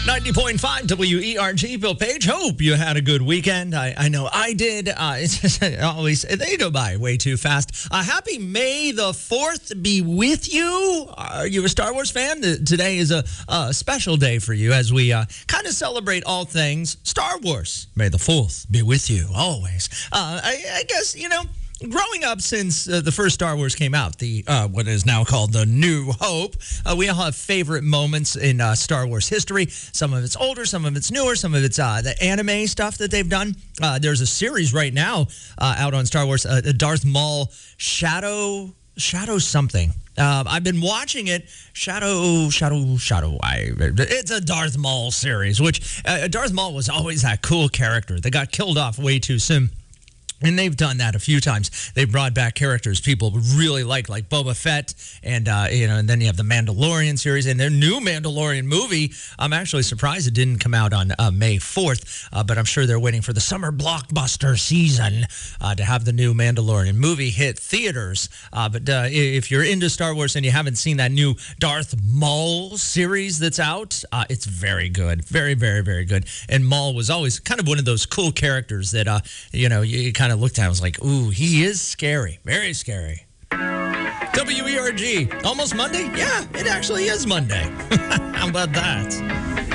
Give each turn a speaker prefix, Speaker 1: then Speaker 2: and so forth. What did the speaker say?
Speaker 1: 90.5 WERG, Bill Page. Hope you had a good weekend. I know I did. It's just always, they go by way too fast. Happy May the 4th be with you. Are you a Star Wars fan? Today is a special day for you as we kind of celebrate all things Star Wars. May the 4th be with you always. I guess, growing up since the first Star Wars came out, the what is now called The New Hope, we all have favorite moments in Star Wars history. Some of it's older, some of it's newer, some of it's the anime stuff that they've done. There's a series right now out on Star Wars, Darth Maul Shadow something. I've been watching it. Shadow. It's a Darth Maul series, which Darth Maul was always that cool character that got killed off way too soon. And they've done that a few times. They brought back characters people really like Boba Fett, and and then you have the Mandalorian series and their new Mandalorian movie. I'm actually surprised it didn't come out on May 4th, but I'm sure they're waiting for the summer blockbuster season to have the new Mandalorian movie hit theaters. But if you're into Star Wars and you haven't seen that new Darth Maul series that's out, it's very good, very, very, very good. And Maul was always kind of one of those cool characters that you kind of looked at and was like, ooh, he is scary. Very scary. WERG. Almost Monday? Yeah, it actually is Monday. How about that?